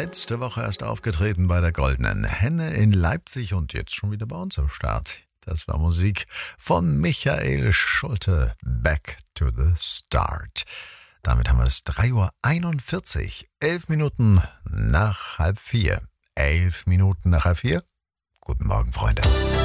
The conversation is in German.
Letzte Woche erst aufgetreten bei der Goldenen Henne in Leipzig und jetzt schon wieder bei uns am Start. Das war Musik von Michael Schulte, Back to the Start. Damit haben wir es 3:41 Uhr, 11 Minuten nach 3:30. 11 Minuten nach 4. Guten Morgen, Freunde.